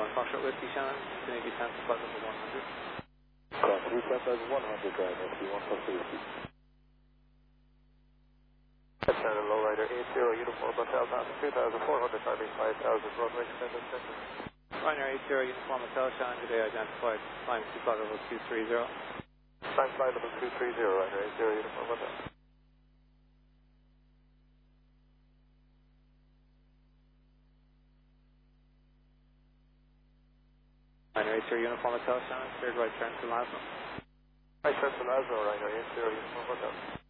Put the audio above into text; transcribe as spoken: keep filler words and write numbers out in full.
one Foxtrot Whiskey Shannon, continue descent to flight level one hundred. Copy, flight level one hundred, drive Whiskey one Foxtrot Whiskey. Shannon, lowrider eight zero, uniform hotel, two thousand four hundred, climbing five thousand, runway extended center. Ryanair eight zero, uniform hotel Shannon, today identified, climb to flight level two three zero. Climb flight level two three zero, Ryanair eight zero, uniform hotel. Ryanair eight zero, uniform hotel Shannon, cleared right turn to Lasmo. Right turn to Lasmo, Ryanair eight zero, uniform hotel.